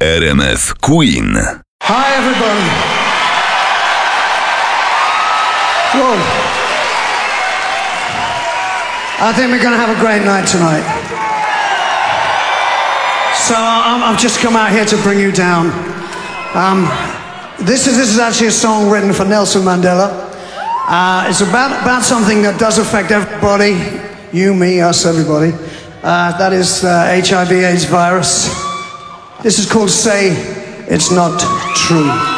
RMF Queen. Hi everybody. Whoa. I think we're going to have a great night tonight. So I've just come out here to bring you down. This is actually a song written for Nelson Mandela. It's about something that does affect everybody, you, me, us, everybody. That is HIV/AIDS virus. This is called Say It's Not True.